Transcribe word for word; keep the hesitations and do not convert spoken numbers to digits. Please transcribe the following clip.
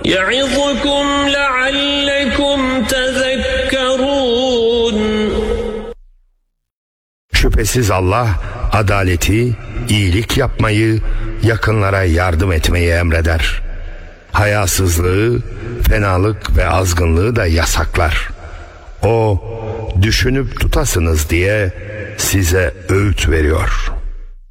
يعظكم لعلكم تذكرون. Şüphesiz Allah adaleti, iyilik yapmayı, yakınlara yardım etmeyi emreder. Hayasızlığı, fenalık ve azgınlığı da yasaklar. O, düşünüp tutasınız diye size öğüt veriyor.